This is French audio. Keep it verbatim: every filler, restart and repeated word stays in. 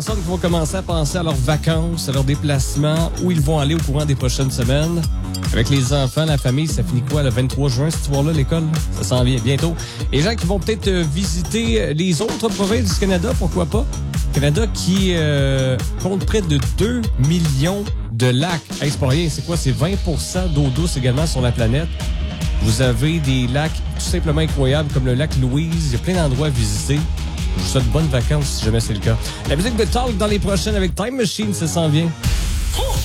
personnes qui vont commencer à penser à leurs vacances, à leurs déplacements, où ils vont aller au courant des prochaines semaines. Avec les enfants, la famille, ça finit quoi, le vingt-trois juin, cette histoire-là, l'école? Ça s'en vient bientôt. Les gens qui vont peut-être visiter les autres provinces du Canada, pourquoi pas? Canada qui euh, compte près de deux millions de lacs. Hey, c'est pas rien, c'est quoi? C'est vingt pour cent d'eau douce également sur la planète. Vous avez des lacs tout simplement incroyables, comme le lac Louise. Il y a plein d'endroits à visiter. Je vous souhaite bonnes vacances si jamais c'est le cas. La musique de Talk dans les prochaines avec Time Machine, ça s'en vient.